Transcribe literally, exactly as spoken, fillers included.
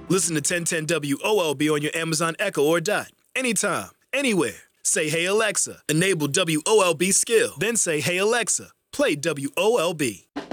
Listen to ten ten W O L B on your Amazon Echo or Dot. Anytime, anywhere. Say, hey, Alexa, enable W O L B skill. Then say, hey, Alexa, play W O L B.